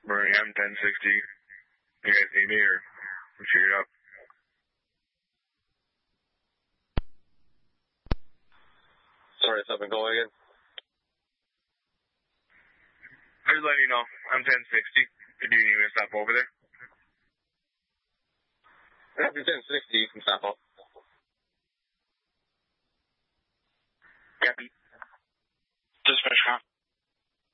Birmingham 1060. You guys need me or we figured it out? Sorry, something going again? I was letting you know. I'm 1060. Do you need me to stop over there? After 1060, you can stop off.